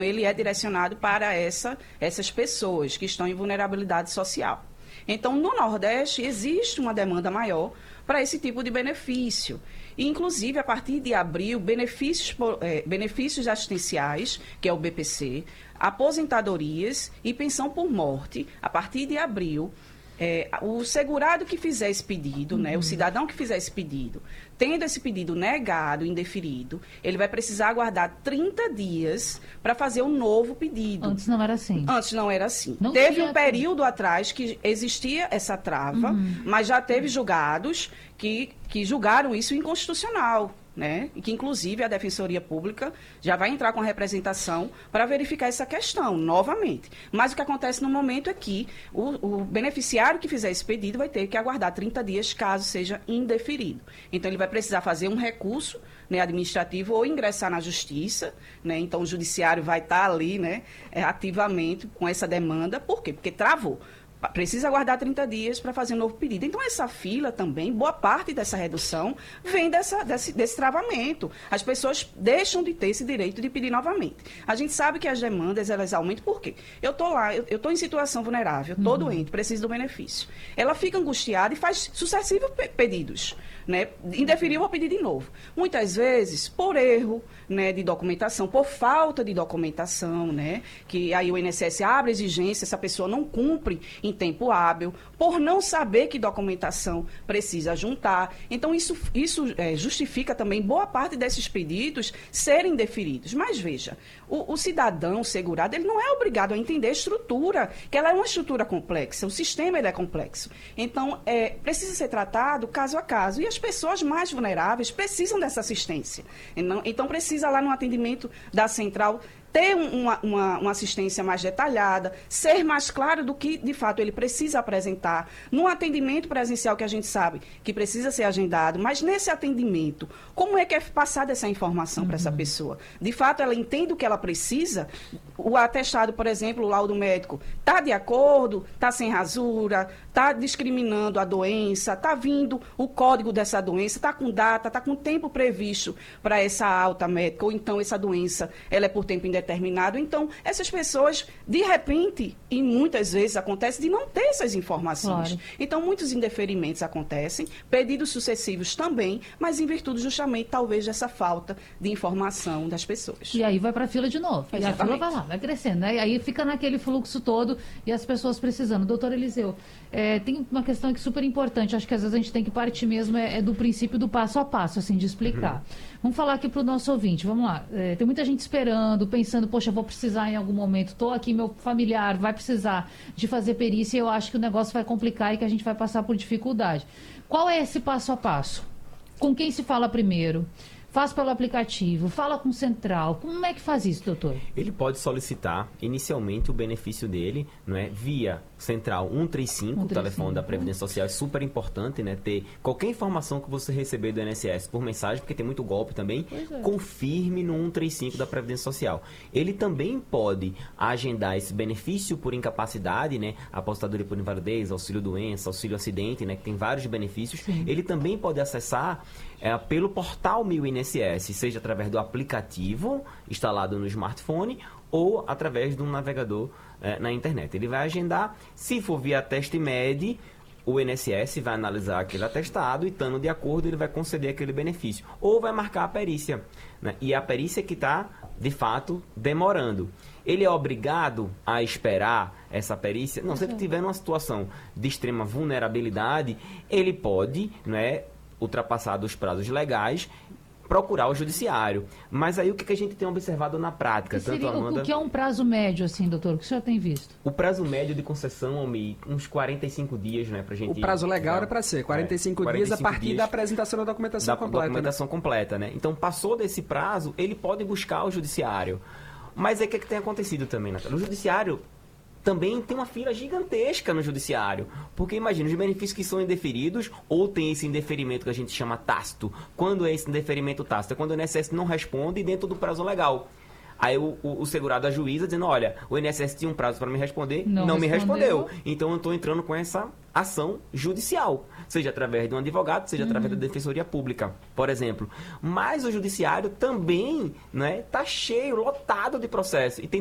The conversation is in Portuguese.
ele é direcionado para essas pessoas que estão em vulnerabilidade social. Então, no Nordeste, existe uma demanda maior para esse tipo de benefício. E, inclusive, a partir de abril, benefícios assistenciais, que é o BPC, aposentadorias e pensão por morte, a partir de abril, o segurado que fizer esse pedido, né, o cidadão que fizer esse pedido, tendo esse pedido negado, indeferido, ele vai precisar aguardar 30 dias para fazer um novo pedido. Antes não era assim. Antes não era assim. Não teve tinha... um período atrás que existia essa trava, mas já teve julgados que julgaram isso inconstitucional. Né? E que, inclusive, a Defensoria Pública já vai entrar com a representação para verificar essa questão, novamente. Mas o que acontece no momento é que o beneficiário que fizer esse pedido vai ter que aguardar 30 dias, caso seja indeferido. Então, ele vai precisar fazer um recurso, né, administrativo ou ingressar na Justiça, né? Então, o Judiciário vai estar ali, né, ativamente com essa demanda. Por quê? Porque travou. Precisa aguardar 30 dias para fazer um novo pedido. Então, essa fila também, boa parte dessa redução vem desse travamento. As pessoas deixam de ter esse direito de pedir novamente. A gente sabe que as demandas, elas aumentam. Por quê? Eu estou lá, eu estou em situação vulnerável, estou doente, preciso do benefício. Ela fica angustiada e faz sucessivos pedidos. Né? Indeferiu, vou pedir de novo. Muitas vezes, por erro, né, de documentação, por falta de documentação, né, que aí o INSS abre exigência, essa pessoa não cumpre em tempo hábil, por não saber que documentação precisa juntar. Então, isso justifica também boa parte desses pedidos serem deferidos. Mas, veja, o cidadão segurado, ele não é obrigado a entender a estrutura, que ela é uma estrutura complexa, o sistema ele é complexo. Então, precisa ser tratado caso a caso. E as pessoas mais vulneráveis precisam dessa assistência. Então, precisa lá no atendimento da central ter uma assistência mais detalhada, ser mais claro do que, de fato, ele precisa apresentar. No atendimento presencial, que a gente sabe que precisa ser agendado, mas nesse atendimento, como é que é passada essa informação para essa pessoa? De fato, ela entende o que ela precisa? O atestado, por exemplo, o laudo médico, está de acordo, está sem rasura, está discriminando a doença, está vindo o código dessa doença, está com data, está com tempo previsto para essa alta médica, ou então essa doença ela é por tempo indeterminado. Então, essas pessoas, de repente, e muitas vezes acontece de não ter essas informações. Claro. Então, muitos indeferimentos acontecem, pedidos sucessivos também, mas em virtude justamente, talvez, dessa falta de informação das pessoas. E aí vai para a fila de novo. Exatamente. E a fila vai lá, vai crescendo, né? E aí fica naquele fluxo todo e as pessoas precisando. Doutor Eliseu, tem uma questão aqui super importante, acho que às vezes a gente tem que partir mesmo do princípio do passo a passo, assim, de explicar. Vamos falar aqui para o nosso ouvinte, vamos lá. Tem muita gente esperando, pensando, poxa, vou precisar em algum momento, estou aqui, meu familiar vai precisar de fazer perícia e eu acho que o negócio vai complicar e que a gente vai passar por dificuldade. Qual é esse passo a passo? Com quem se fala primeiro? Faz pelo aplicativo, fala com o central. Como é que faz isso, doutor? Ele pode solicitar inicialmente o benefício dele, não é, via central 135, o telefone da Previdência Social. É super importante, né, ter qualquer informação que você receber do INSS por mensagem, porque tem muito golpe também, confirme no 135 da Previdência Social. Ele também pode agendar esse benefício por incapacidade, né, aposentadoria por invalidez, auxílio doença, auxílio acidente, né, que tem vários benefícios. Sim. Ele também pode acessar pelo portal Meu INSS, seja através do aplicativo instalado no smartphone ou através de um navegador na internet. Ele vai agendar, se for via TestMed, o INSS vai analisar aquele atestado e, estando de acordo, ele vai conceder aquele benefício. Ou vai marcar a perícia, né? E a perícia que está, de fato, demorando. Ele é obrigado a esperar essa perícia? Não, se ele tiver numa situação de extrema vulnerabilidade, ele pode, né, ultrapassado os prazos legais, procurar o judiciário. Mas aí o que a gente tem observado na prática? O que é um prazo médio, assim, doutor? O que o senhor tem visto? O prazo médio de concessão, uns 45 dias, né, pra gente... O prazo legal era para ser 45 dias a partir da apresentação da documentação completa. Da documentação completa, né? Então, passou desse prazo, ele pode buscar o judiciário. Mas aí o que tem acontecido também, Natália? O judiciário também tem uma fila gigantesca no judiciário. Porque, imagina, os benefícios que são indeferidos, ou tem esse indeferimento que a gente chama tácito. Quando é esse indeferimento tácito? É quando o INSS não responde dentro do prazo legal. Aí o segurado ajuiza dizendo, olha, o INSS tinha um prazo para me responder, não me respondeu. respondeu. Então eu estou entrando com essa ação judicial, seja através de um advogado, seja através da Defensoria Pública, por exemplo. Mas o judiciário também, né, tá cheio, lotado de processo. E tem